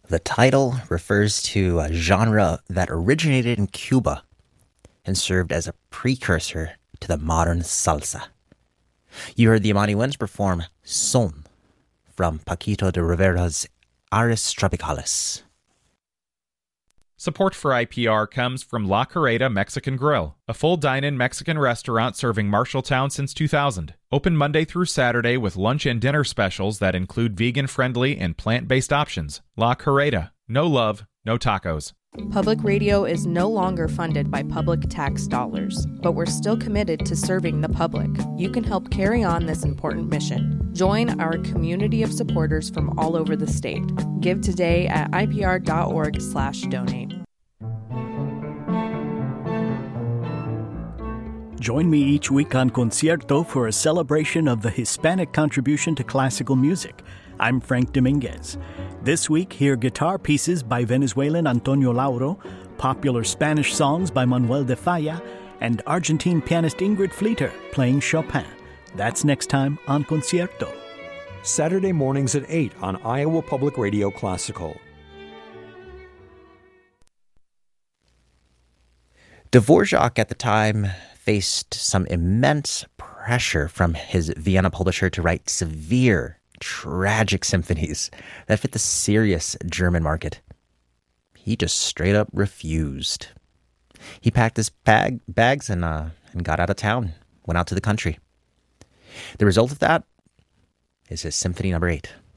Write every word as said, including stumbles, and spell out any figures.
The title refers to a genre that originated in Cuba and served as a precursor to the modern salsa. You heard the Amani Winds perform Son from Paquito de Rivera's Aris Tropicalis. Support for I P R comes from La Carreta Mexican Grill, a full dine-in Mexican restaurant serving Marshalltown since two thousand. Open Monday through Saturday with lunch and dinner specials that include vegan-friendly and plant-based options. La Carreta. No love, no tacos. Public radio is no longer funded by public tax dollars, but we're still committed to serving the public. You can help carry on this important mission. Join our community of supporters from all over the state. Give today at ipr.org slash donate. Join me each week on Concierto for a celebration of the Hispanic contribution to classical music. I'm Frank Dominguez. This week, hear guitar pieces by Venezuelan Antonio Lauro, popular Spanish songs by Manuel de Falla, and Argentine pianist Ingrid Fleeter playing Chopin. That's next time on Concierto. Saturday mornings at eight on Iowa Public Radio Classical. Dvorak at the time faced some immense pressure from his Vienna publisher to write severe, tragic symphonies that fit the serious German market. He just straight up refused. He packed his bag, bags and, uh, and got out of town, went out to the country. The result of that is his Symphony Number eight.